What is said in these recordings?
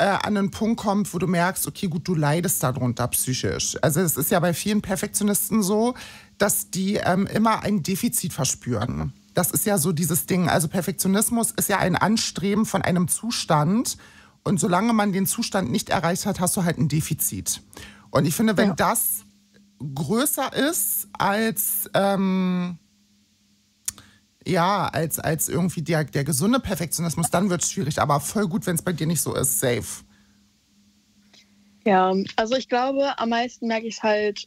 an einen Punkt kommt, wo du merkst, okay, gut, du leidest darunter psychisch. Also es ist ja bei vielen Perfektionisten so, dass die immer ein Defizit verspüren. Das ist ja so dieses Ding. Also Perfektionismus ist ja ein Anstreben von einem Zustand. Und solange man den Zustand nicht erreicht hat, hast du halt ein Defizit. Und ich finde, wenn das größer ist als, als irgendwie der gesunde Perfektionismus, dann wird es schwierig. Aber voll gut, wenn es bei dir nicht so ist. Safe. Ja, also ich glaube, am meisten merke ich es halt,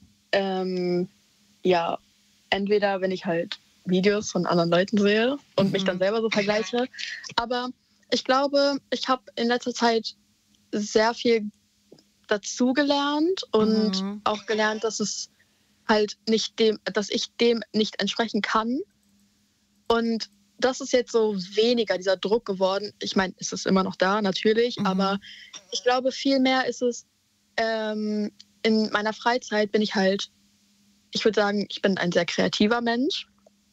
entweder wenn ich halt Videos von anderen Leuten sehe und mich dann selber so vergleiche. Aber ich glaube, ich habe in letzter Zeit sehr viel dazugelernt und auch gelernt, dass es halt dass ich dem nicht entsprechen kann. Und das ist jetzt so weniger dieser Druck geworden. Ich meine, es ist immer noch da, natürlich, aber ich glaube, viel mehr ist es, in meiner Freizeit bin ich halt, ich würde sagen, ich bin ein sehr kreativer Mensch.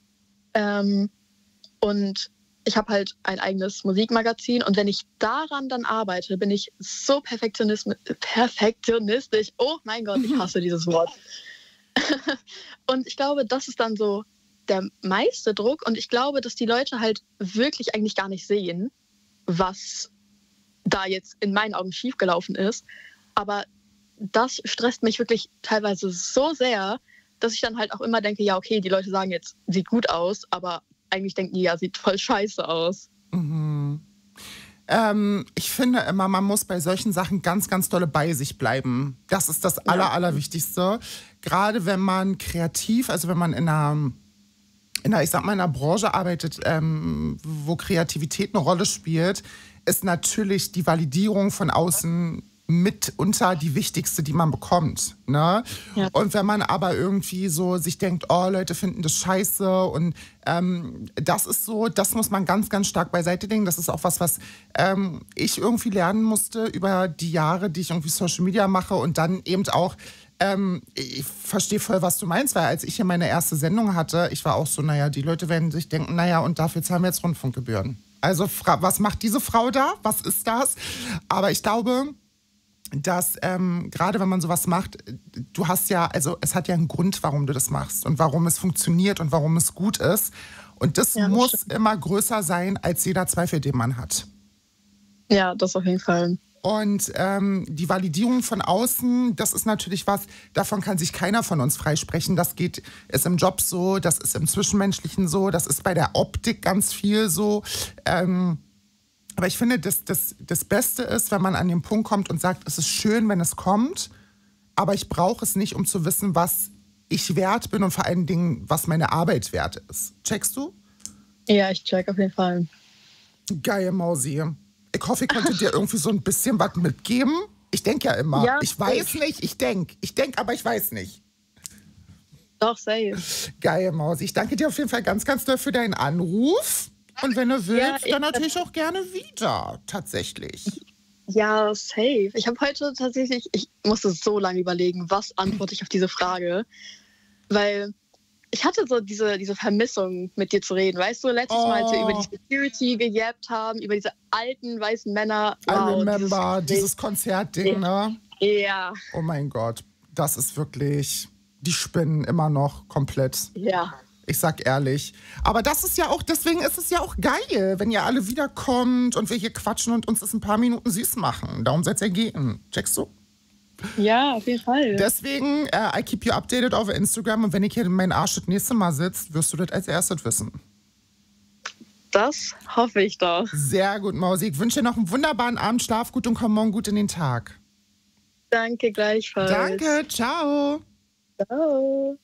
Und ich habe halt ein eigenes Musikmagazin. Und wenn ich daran dann arbeite, bin ich so perfektionistisch. Oh mein Gott, ich hasse dieses Wort. Und ich glaube, das ist dann so der meiste Druck. Und ich glaube, dass die Leute halt wirklich eigentlich gar nicht sehen, was da jetzt in meinen Augen schiefgelaufen ist. Aber das stresst mich wirklich teilweise so sehr, dass ich dann halt auch immer denke, ja, okay, die Leute sagen jetzt, sieht gut aus, aber eigentlich denken die, ja, sieht voll scheiße aus. Ich finde immer, man muss bei solchen Sachen ganz, ganz dolle bei sich bleiben. Das ist das Allerwichtigste. Gerade wenn man kreativ, also wenn man in einer Branche arbeitet, wo Kreativität eine Rolle spielt, ist natürlich die Validierung von außen mitunter die wichtigste, die man bekommt. Ne? Ja. Und wenn man aber irgendwie so sich denkt, oh, Leute finden das scheiße und das ist so, das muss man ganz, ganz stark beiseite legen. Das ist auch was ich irgendwie lernen musste über die Jahre, die ich irgendwie Social Media mache und dann eben auch ich verstehe voll, was du meinst, weil als ich hier meine erste Sendung hatte, ich war auch so, die Leute werden sich denken, und dafür zahlen wir jetzt Rundfunkgebühren. Also was macht diese Frau da? Was ist das? Aber ich glaube, dass gerade wenn man sowas macht, du hast ja, also es hat ja einen Grund, warum du das machst und warum es funktioniert und warum es gut ist. Und das muss immer größer sein als jeder Zweifel, den man hat. Ja, das auf jeden Fall. Und die Validierung von außen, das ist natürlich was, davon kann sich keiner von uns freisprechen. Das ist im Job so, das ist im Zwischenmenschlichen so, das ist bei der Optik ganz viel so. Aber ich finde, das Beste ist, wenn man an den Punkt kommt und sagt, es ist schön, wenn es kommt, aber ich brauche es nicht, um zu wissen, was ich wert bin und vor allen Dingen, was meine Arbeit wert ist. Checkst du? Ja, ich check auf jeden Fall. Geil, Mausi. Ich hoffe, ich konnte dir irgendwie so ein bisschen was mitgeben. Ich denke ja immer. Ja, ich weiß nicht, ich denke, aber ich weiß nicht. Doch, safe. Geil, Mausi. Ich danke dir auf jeden Fall ganz, ganz doll für deinen Anruf. Und wenn du willst, dann natürlich auch gerne wieder, tatsächlich. Ja, safe. Ich habe heute tatsächlich, ich musste so lange überlegen, was antworte ich auf diese Frage. Weil ich hatte so diese Vermissung, mit dir zu reden. Weißt du, letztes Mal, als wir über die Security gejappt haben, über diese alten weißen Männer. I remember, dieses Konzertding, ne? Ja. Oh mein Gott, das ist wirklich, die spinnen immer noch komplett. Ja. Ich sag ehrlich. Aber das ist ja auch, deswegen ist es ja auch geil, wenn ihr alle wiederkommt und wir hier quatschen und uns das ein paar Minuten süß machen. Darum soll es ja gehen. Checkst du? Ja, auf jeden Fall. Deswegen, I keep you updated auf Instagram und wenn ich hier in meinem Arsch das nächste Mal sitzt, wirst du das als erstes wissen. Das hoffe ich doch. Sehr gut, Mausi. Ich wünsche dir noch einen wunderbaren Abend, schlaf gut und komm morgen gut in den Tag. Danke, gleichfalls. Danke, ciao. Ciao.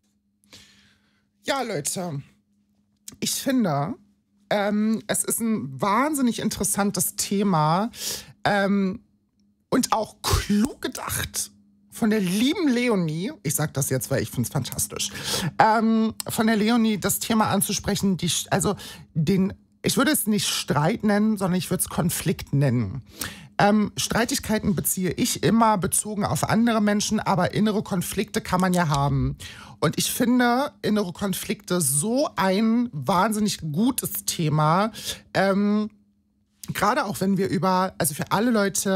Ja, Leute, ich finde, es ist ein wahnsinnig interessantes Thema und auch klug gedacht von der lieben Leonie. Ich sage das jetzt, weil ich finde es fantastisch. Von der Leonie das Thema anzusprechen, ich würde es nicht Streit nennen, sondern ich würde es Konflikt nennen. Streitigkeiten beziehe ich immer bezogen auf andere Menschen, aber innere Konflikte kann man ja haben. Und ich finde innere Konflikte so ein wahnsinnig gutes Thema, gerade auch wenn wir also für alle Leute,